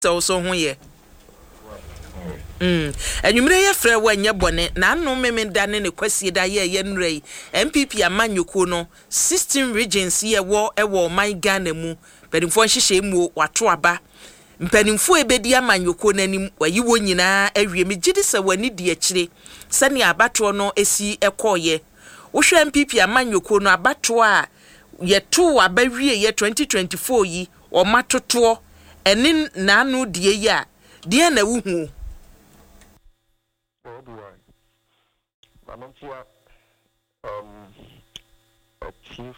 so ho ye Enwumre ye frɛ wa nya bɔne na anno meme da ne kwasie da ye nrai MPP amanyoko no 16 regions ye wo man Ghana mu mpanimfo nhyehyɛ mu wato aba mpanimfo ebedi amanyoko nanim wayi wo nyinaa awie me gidi sɛ wani di akyire sɛne abato no esi ekɔye wohwɛ MPP amanyoko no abato a yeto abawie ye 2024 yi o matoto eni nanu die ya die na wuhu Manontia a chief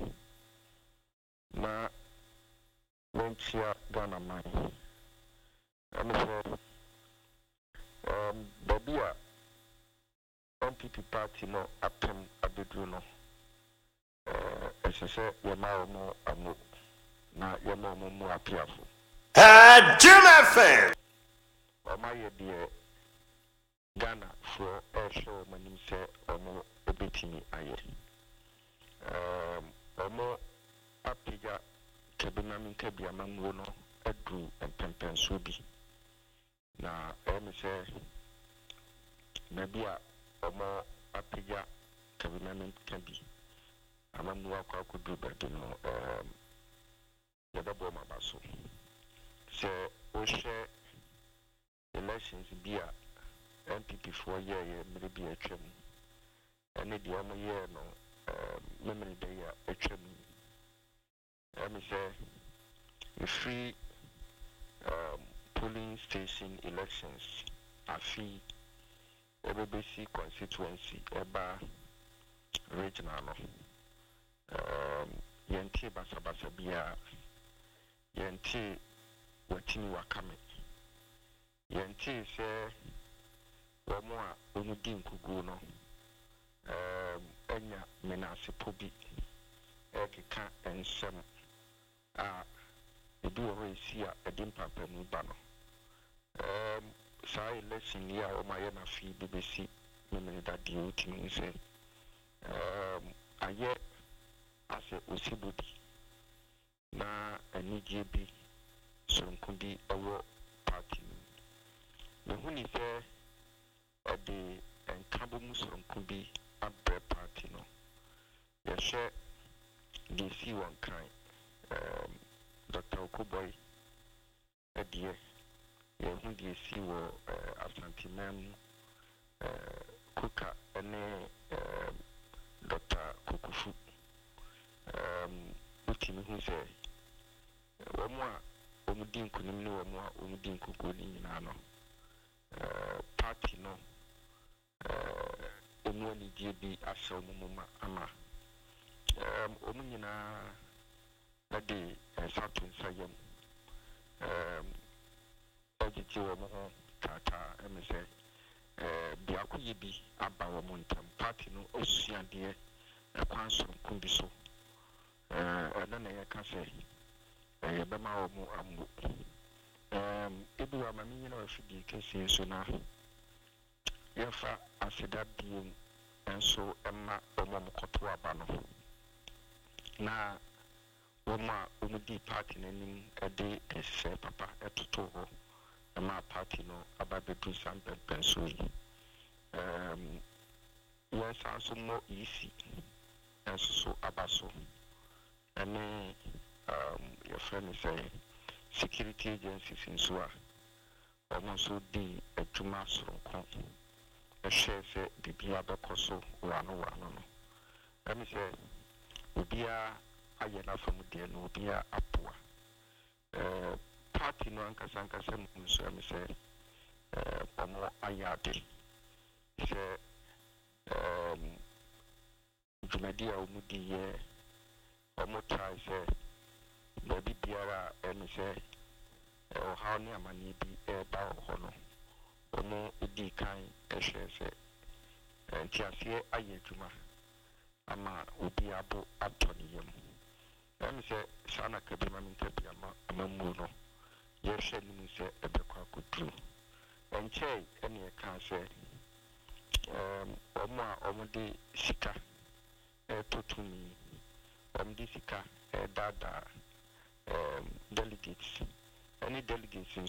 na Montia Ghana man. I'm Babia MPP party no apem abedruno. Say Yama mo amu na Yama mo apiafo. Jim FM. My dear Ghana for a show manim say omo obetimi aye. Omo apija kebina min kebia mamwo no adru empempenso bi. Na say nabia omo apija kebina min kebi. Amamwo akwa kudu bedi no yadabo mabaso. So we share elections be a MPP 4 year maybe a trim. And the other year no memory day a trim. Let me say the free polling station elections are free ABC constituency eba regional yenti basabasa bia yenti watini wakame yenti se wamwa umudin kugu no enya menase pobi ekeka ensem a ebi wo esi a edim papa mu ba no sa election ya o ma ye na fi BBC memene da di otimi se aye ase osibudi na anije bi sonkundi awo party me huni se ade enkabo mu sonkundi abre party no ye she DC one kind Dr. Okuboy adie ye hu DC wo Asante Mem Kuka ene Dr. Kukufu utimi hu se wamwa omudin kunim ni wamwa omudin kuko ni nyina no party no emu ani die bi ashaw mumuma ama omu nyina na de satun sayem ojiji wo mo tata emese biakoye bi aba wo mo ntam party no osuade ekwan so kumbi so na na yeka se bema wo mu amu ebi wa mami nyina wa fidi kese so na yefa aseda biom enso emma omo mkoto aba no na woma omudi party nanim ede ese papa etoto ho emma party no aba bedu sampe penso yi yes aso mo isi enso so abaso ene your friend say security agencies in Sua almost di adwuma soronko ehwe se bibia bekoso wano no let me say obia ayena from there no obia apoa party no ankasa mu so me say omo ayade se jumadia omudi ye omo try say baby biara emi say how ni amani bi ba ho no omo edi kan ehwe say ntiasie ayeduma ama obi abo atoniyem emi say sana kabima mintabi amamu no yehwe ni say ebekwa kudru enche eni e kan say omo de sika totumi omdi sika dada delegates any delegates